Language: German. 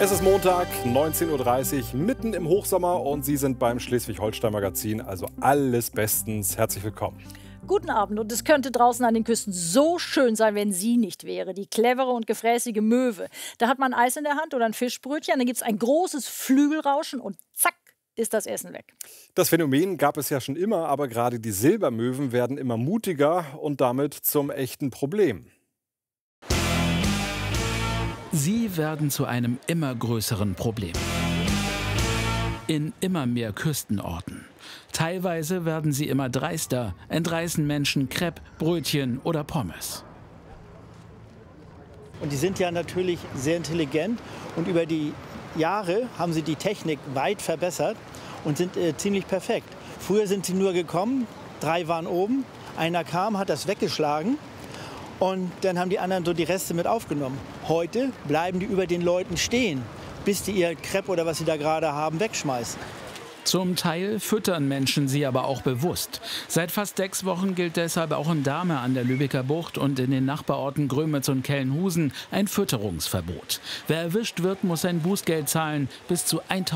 Es ist Montag, 19:30 Uhr, mitten im Hochsommer und Sie sind beim Schleswig-Holstein-Magazin, also alles bestens. Herzlich willkommen. Guten Abend, und es könnte draußen an den Küsten so schön sein, wenn sie nicht wäre. Die clevere und gefräßige Möwe. Da hat man Eis in der Hand oder ein Fischbrötchen, dann gibt es ein großes Flügelrauschen und zack, ist das Essen weg. Das Phänomen gab es ja schon immer, aber gerade die Silbermöwen werden immer mutiger und damit zum echten Problem. Sie werden zu einem immer größeren Problem. In immer mehr Küstenorten. Teilweise werden sie immer dreister, entreißen Menschen Crepe, Brötchen oder Pommes. Und die sind ja natürlich sehr intelligent und über die Jahre haben sie die Technik weit verbessert und sind ziemlich perfekt. Früher sind sie nur gekommen, 3 waren oben, einer kam, hat das weggeschlagen und dann haben die anderen so die Reste mit aufgenommen. Heute bleiben die über den Leuten stehen, bis die ihr Crepe oder was sie da gerade haben wegschmeißen. Zum Teil füttern Menschen sie aber auch bewusst. Seit fast 6 Wochen gilt deshalb auch in Dahme an der Lübecker Bucht und in den Nachbarorten Grömitz und Kellenhusen ein Fütterungsverbot. Wer erwischt wird, muss ein Bußgeld zahlen, bis zu 1.000